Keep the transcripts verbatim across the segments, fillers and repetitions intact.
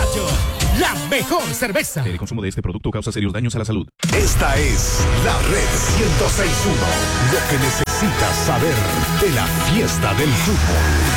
Cacho, la mejor cerveza. El consumo de este producto causa serios daños a la salud. Esta es la Red ciento seis punto uno. Lo que necesitas saber de la fiesta del fútbol.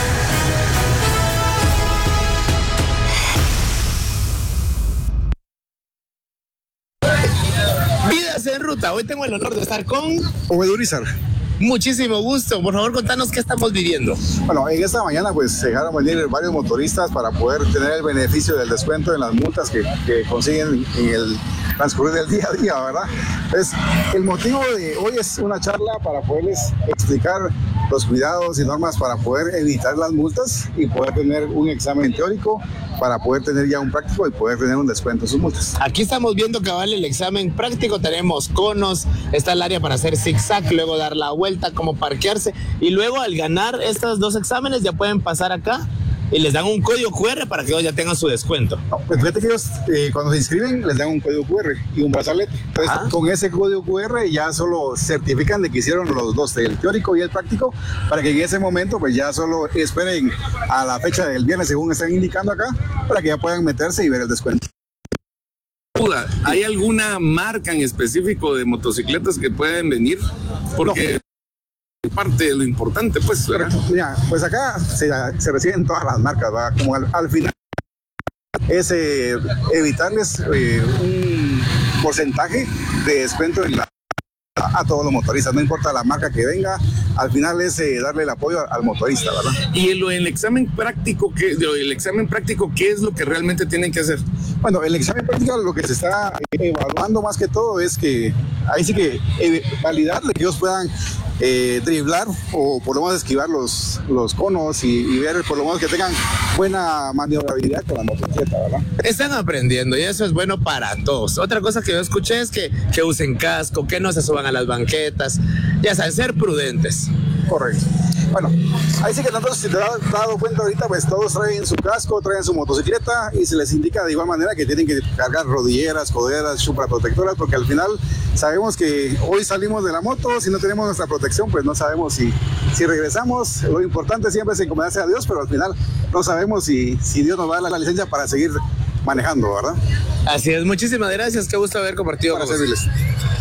Vidas en Ruta, hoy tengo el honor de estar con Obed Urizar. Muchísimo gusto, por favor contanos qué estamos viviendo. Bueno, en esta mañana pues se dejaron venir varios motoristas para poder tener el beneficio del descuento en las multas que, que consiguen en el transcurrir del día a día, ¿verdad? Pues el motivo de hoy es una charla para poderles explicar los cuidados y normas para poder evitar las multas y poder tener un examen teórico para poder tener ya un práctico y poder tener un descuento en sus multas. Aquí estamos viendo que vale el examen práctico, tenemos conos, está el área para hacer zigzag, luego dar la vuelta, cómo parquearse, y luego al ganar estos dos exámenes ya pueden pasar acá y les dan un código cu erre para que ellos ya tengan su descuento. No, pues fíjate que ellos eh, cuando se inscriben les dan un código cu erre y un brazalete. Entonces ah. con ese código cu erre ya solo certifican de que hicieron los dos, el teórico y el práctico, para que en ese momento pues ya solo esperen a la fecha del viernes según están indicando acá, para que ya puedan meterse y ver el descuento. ¿Hay alguna marca en específico de motocicletas que pueden venir? Porque no. Parte de lo importante, pues. Mira, pues acá se, se reciben todas las marcas, ¿verdad? Como al, al final es eh, evitarles eh, un porcentaje de descuento en la, a, a todos los motoristas, no importa la marca que venga, al final es eh, darle el apoyo al, al motorista, ¿verdad? Y en lo, el examen práctico, ¿qué, el examen práctico, ¿qué es lo que realmente tienen que hacer? Bueno, el examen práctico lo que se está evaluando más que todo es que ahí sí que eh, validarle que ellos puedan Eh, driblar o por lo menos esquivar los, los conos y, y ver por lo menos que tengan buena maniobrabilidad con la motocicleta, ¿verdad? Están aprendiendo y eso es bueno para todos. Otra cosa que yo escuché es que, que usen casco, que no se suban a las banquetas, ya saben, ser prudentes. Correcto. Bueno, ahí sí que nosotros, si te has dado cuenta ahorita, pues todos traen su casco, traen su motocicleta y se les indica de igual manera que tienen que cargar rodilleras, coderas, supraprotectoras, porque al final sabemos que hoy salimos de la moto, si no tenemos nuestra protección, pues no sabemos si, si regresamos. Lo importante siempre es encomendarse a Dios, pero al final no sabemos si, si Dios nos va a dar la licencia para seguir manejando, ¿verdad? Así es, muchísimas gracias, qué gusto haber compartido para con servirles.